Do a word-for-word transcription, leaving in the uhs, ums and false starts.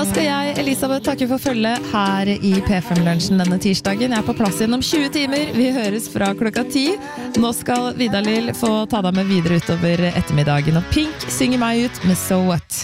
Da skal jeg, Elisabeth, takke for følget her i P fem-lunsjen denne tirsdagen. Jeg er på plass gjennom tjue timer. Vi høres fra klokka ti. Nå skal Vidar Lill få ta deg med videre utover ettermiddagen. Og Pink synger meg ut med So What.